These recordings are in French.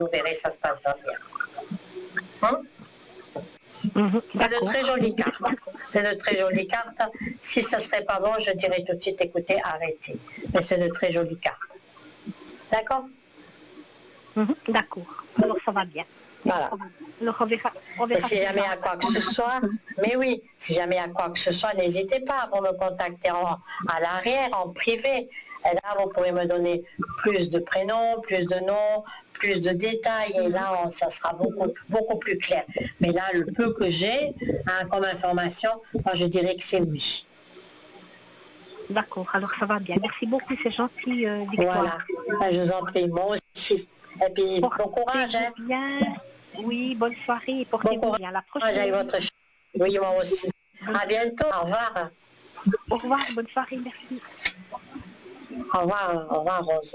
vous verrez, ça se passe bien. Hein? C'est de très jolies cartes. C'est de très jolies cartes. Si ce ne serait pas bon, je dirais tout de suite, écoutez, arrêtez. Mais c'est de très jolies cartes. D'accord? D'accord. Alors ça va bien. Voilà. Alors on verra si jamais il y a quoi que ce soit, mais oui, si jamais il y a quoi que ce soit, n'hésitez pas à vous me contacter à l'arrière, en privé. Et là, vous pourrez me donner plus de prénoms, plus de noms, plus de détails. Et là, ça sera beaucoup plus clair. Mais là, le peu que j'ai comme information, moi, je dirais que c'est oui. D'accord, alors ça va bien. Merci beaucoup, c'est gentil, Victoire. Voilà, je vous en prie, moi aussi. Et puis, bon courage. Hein. Bien. Oui, bonne soirée et portez-vous bien. À la prochaine. Avec votre... Oui, moi aussi. À bientôt, au revoir. Au revoir, bonne soirée, merci. Au revoir Rose.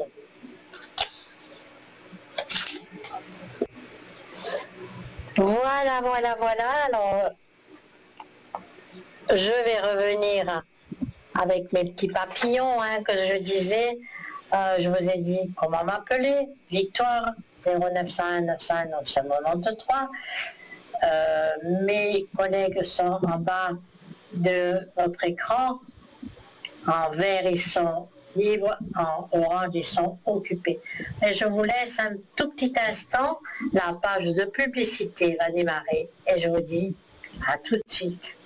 Voilà. Alors, je vais revenir avec mes petits papillons que je disais. Je vous ai dit comment m'appeler. Victoire 0901 901 993. Mes collègues sont en bas de votre écran. En vert, ils sont libres, en orange, ils sont occupés. Et je vous laisse un tout petit instant. La page de publicité va démarrer et je vous dis à tout de suite.